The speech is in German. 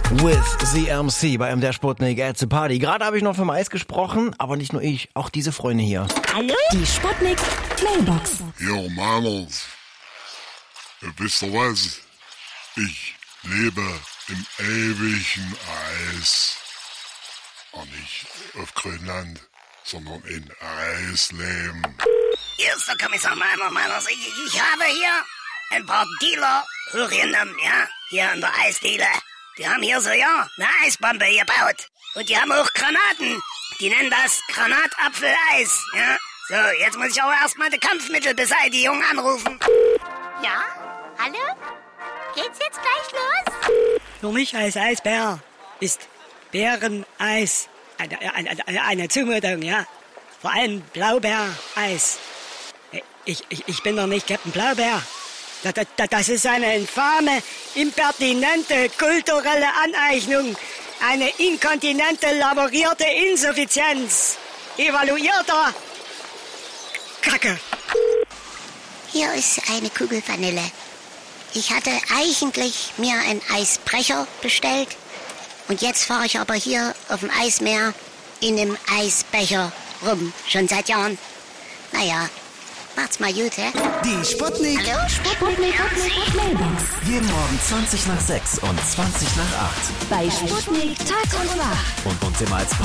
With the MC bei MDR Sputnik at the Party. Gerade habe ich noch vom Eis gesprochen, aber nicht nur ich, auch diese Freunde hier. Hallo? Die Sputnik Mailbox. Jo, Mannes. Wisst ihr was? Ich lebe im ewigen Eis. Und nicht auf Grönland, sondern in Eisleben. Hier ist der Kommissar Malmer, Meiners. Ich habe hier ein paar Dealer hochgenommen, ja? Hier in der Eisdiele. Die haben hier so, ja, eine Eisbombe gebaut. Und die haben auch Granaten. Die nennen das Granatapfeleis, ja? So, jetzt muss ich aber erstmal die Kampfmittelbeseitigung anrufen. Ja? Hallo? Geht's jetzt gleich los? Für mich als Eisbär ist Bäreneis eine Zumutung, ja? Vor allem Blaubeereis. Ich bin doch nicht Captain Blaubeer. Das ist eine infame, impertinente, kulturelle Aneignung. Eine inkontinente, laborierte Insuffizienz. Evaluierter Kacke. Hier ist eine Kugel Vanille. Ich hatte eigentlich mir einen Eisbrecher bestellt. Und jetzt fahre ich aber hier auf dem Eismeer in einem Eisbecher rum. Schon seit Jahren. Naja, macht's mal gut, hä? Die Sputnik. Hallo, Sputnik. Mailbox. Jeden Morgen 20 nach 6 und 20 nach 8. Bei Sputnik Tag und Nacht. Und uns immer als